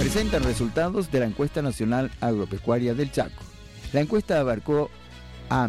presentan resultados de la encuesta nacional agropecuaria del Chaco. La encuesta abarcó a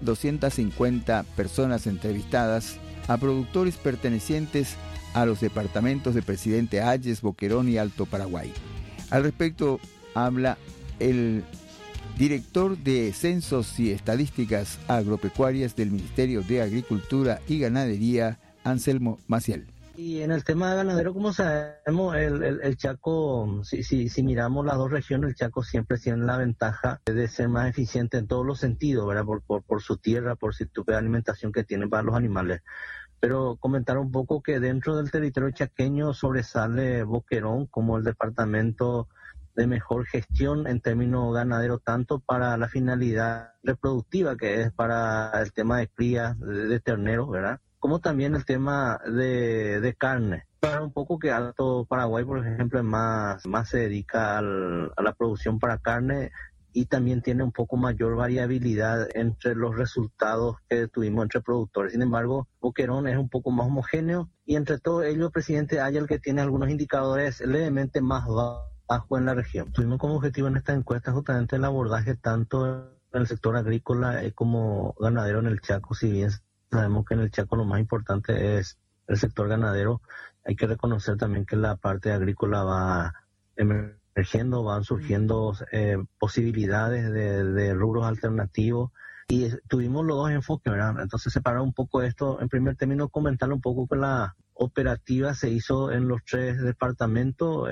1.250 personas entrevistadas, a productores pertenecientes a los departamentos de Presidente Hayes, Boquerón y Alto Paraguay. Al respecto habla el director de Censos y Estadísticas Agropecuarias del Ministerio de Agricultura y Ganadería, Anselmo Maciel. Y en el tema de ganadero, como sabemos, el Chaco, si miramos las dos regiones, el Chaco siempre tiene la ventaja de ser más eficiente en todos los sentidos, ¿verdad? Por su tierra, por su tipo de alimentación que tiene para los animales. Pero comentar un poco que dentro del territorio chaqueño sobresale Boquerón como el departamento de mejor gestión en términos ganaderos, tanto para la finalidad reproductiva, que es para el tema de cría de terneros, ¿verdad?, como también el tema de carne. Para un poco que Alto Paraguay, por ejemplo, más se dedica a la producción para carne y también tiene un poco mayor variabilidad entre los resultados que tuvimos entre productores. Sin embargo, Boquerón es un poco más homogéneo y entre todo ello, presidente Hayes, el que tiene algunos indicadores levemente más bajo en la región. Tuvimos como objetivo en esta encuesta justamente el abordaje tanto en el sector agrícola como ganadero en el Chaco. Si bien sabemos que en el Chaco lo más importante es el sector ganadero, hay que reconocer también que la parte agrícola va emergiendo, van surgiendo posibilidades de rubros alternativos y tuvimos los dos enfoques, ¿verdad? Entonces, separar un poco esto, en primer término, comentar un poco que la operativa se hizo en los 3 departamentos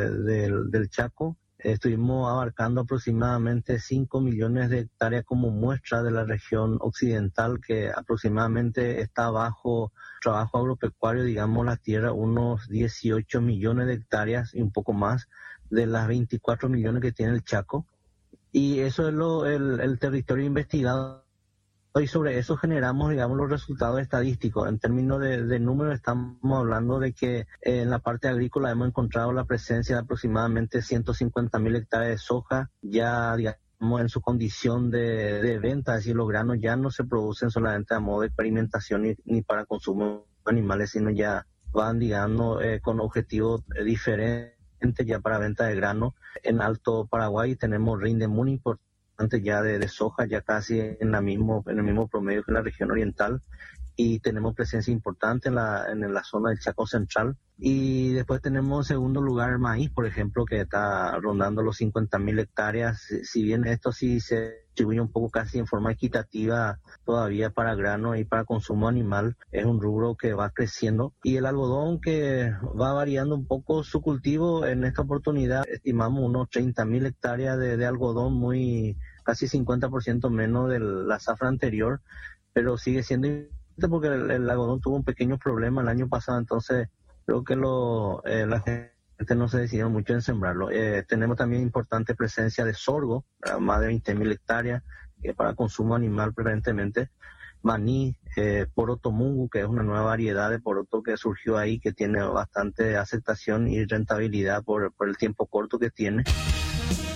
del Chaco. Estuvimos abarcando aproximadamente 5 millones de hectáreas como muestra de la región occidental, que aproximadamente está bajo trabajo agropecuario, digamos, la tierra, unos 18 millones de hectáreas y un poco más de las 24 millones que tiene el Chaco. Y eso es el territorio investigado. Y sobre eso generamos, digamos, los resultados estadísticos. En términos de números, estamos hablando de que en la parte agrícola hemos encontrado la presencia de aproximadamente 150.000 hectáreas de soja, ya, digamos, en su condición de venta, es decir, los granos ya no se producen solamente a modo de experimentación ni para consumo de animales, sino ya van, digamos, con objetivos diferentes ya para venta de grano. En Alto Paraguay tenemos rinde muy importante ya de soja, ya casi en el mismo promedio que la región oriental, y tenemos presencia importante en la zona del Chaco Central. Y después tenemos en segundo lugar maíz, por ejemplo, que está rondando los 50.000 hectáreas. Si bien esto sí se distribuye un poco casi en forma equitativa todavía para grano y para consumo animal, es un rubro que va creciendo. Y el algodón, que va variando un poco su cultivo, en esta oportunidad estimamos unos 30.000 hectáreas de algodón, casi 50% menos de la zafra anterior, pero sigue siendo porque el algodón tuvo un pequeño problema el año pasado, entonces creo que la gente no se decidió mucho en sembrarlo. Tenemos también importante presencia de sorgo, más de 20.000 hectáreas, para consumo animal preferentemente. Maní, poroto mungu, que es una nueva variedad de poroto que surgió ahí, que tiene bastante aceptación y rentabilidad por el tiempo corto que tiene.